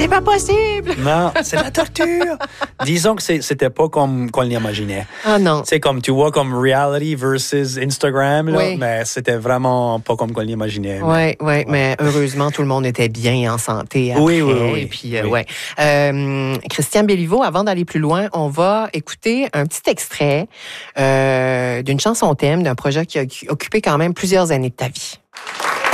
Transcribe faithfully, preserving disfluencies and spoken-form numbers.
C'est pas possible! Non, c'est la torture. Disons que c'est, c'était pas comme qu'on l'imaginait. Ah non. C'est comme, tu vois, comme reality versus Instagram, là, Oui. mais c'était vraiment pas comme qu'on l'imaginait. Oui, mais... oui, ouais. mais heureusement, tout le monde était bien en santé après. Oui, oui, oui. Et puis, euh, oui. ouais. Euh, Christian Béliveau, avant d'aller plus loin, on va écouter un petit extrait euh, d'une chanson thème d'un projet qui a occupé quand même plusieurs années de ta vie.